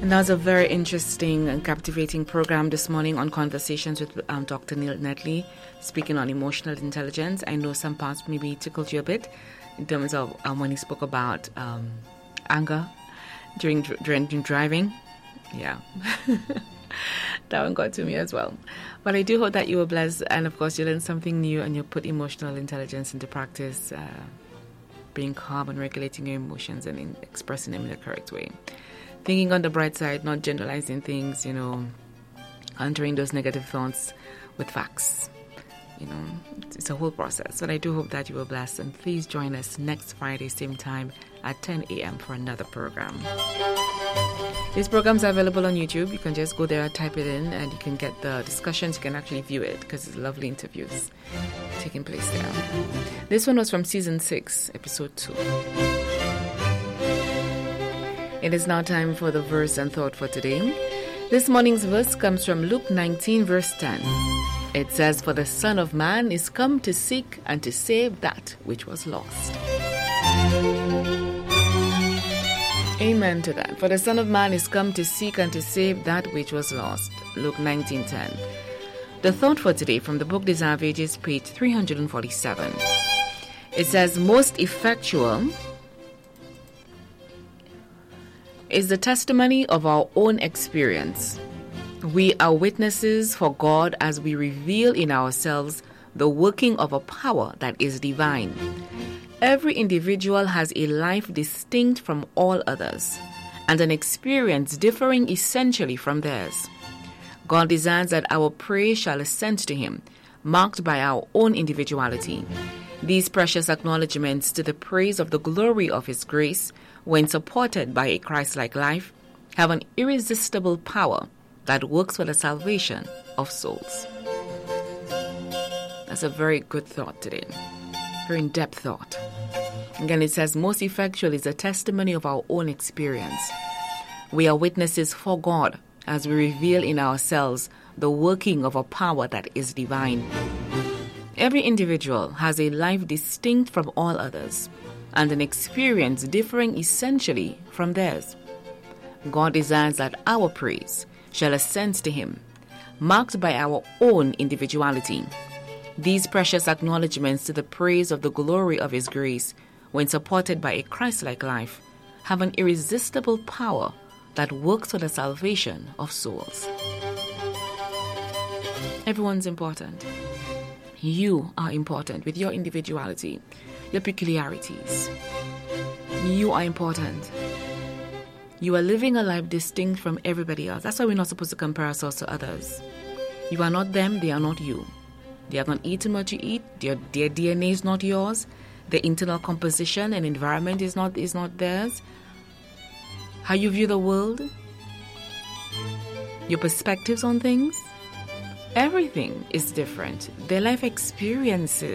And that was a very interesting and captivating program this morning on Conversations with Dr. Neil Netley, speaking on emotional intelligence. I know some parts maybe tickled you a bit in terms of when he spoke about anger during driving. Yeah. That one got to me as well. But I do hope that you were blessed, and of course you learned something new and you put emotional intelligence into practice, being calm and regulating your emotions and expressing them in the correct way. Thinking on the bright side, not generalizing things, countering those negative thoughts with facts. It's a whole process. But I do hope that you were blessed. And please join us next Friday, same time at 10 a.m. for another program. These programs are available on YouTube. You can just go there, type it in, and you can get the discussions. You can actually view it because it's lovely interviews taking place there. This one was from Season 6, Episode 2. It is now time for the verse and thought for today. This morning's verse comes from Luke 19, verse 10. It says, "For the Son of Man is come to seek and to save that which was lost." Amen to that. For the Son of Man is come to seek and to save that which was lost. Luke 19:10. The thought for today from the book Desire of Ages, page 347. It says, "Most effectual is the testimony of our own experience. We are witnesses for God as we reveal in ourselves the working of a power that is divine. Every individual has a life distinct from all others, and an experience differing essentially from theirs. God desires that our praise shall ascend to Him, marked by our own individuality. These precious acknowledgments to the praise of the glory of His grace, when supported by a Christ-like life, have an irresistible power that works for the salvation of souls." That's a very good thought today. Very in-depth thought. Again, it says, "Most effectual is a testimony of our own experience. We are witnesses for God as we reveal in ourselves the working of a power that is divine. Every individual has a life distinct from all others, and an experience differing essentially from theirs. God desires that our praise shall ascend to Him, marked by our own individuality. These precious acknowledgments to the praise of the glory of His grace, when supported by a Christ-like life, have an irresistible power that works for the salvation of souls." Everyone's important. You are important with your individuality, your peculiarities. You are important. You are living a life distinct from everybody else. That's why we're not supposed to compare ourselves to others. You are not them, they are not you. They are not eating what you eat. Their DNA is not yours. Their internal composition and environment is not theirs. How you view the world, your perspectives on things, everything is different. Their life experiences